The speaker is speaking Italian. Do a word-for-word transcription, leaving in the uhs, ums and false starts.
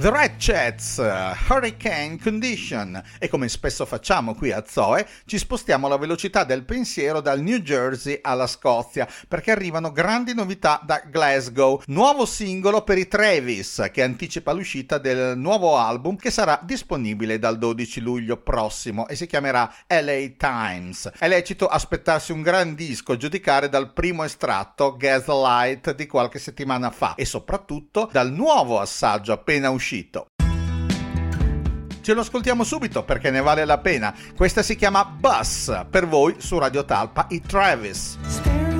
The Red Chats, Hurricane Condition, e come spesso facciamo qui a Zoe ci spostiamo alla velocità del pensiero dal New Jersey alla Scozia perché arrivano grandi novità da Glasgow, nuovo singolo per i Travis che anticipa l'uscita del nuovo album che sarà disponibile dal dodici luglio prossimo e si chiamerà L A Times. È lecito aspettarsi un gran disco, giudicare dal primo estratto Gaslight di qualche settimana fa e soprattutto dal nuovo assaggio appena uscito. Ce lo ascoltiamo subito perché ne vale la pena. Questa si chiama Bus, per voi su Radio Talpa, i Travis.